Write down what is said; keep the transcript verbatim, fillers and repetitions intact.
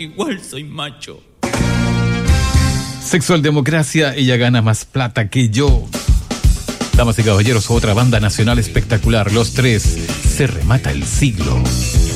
igual soy macho. Sexual Democracia, ella gana más plata que yo. Damas y caballeros, otra banda nacional espectacular, Los Tres, se remata el siglo.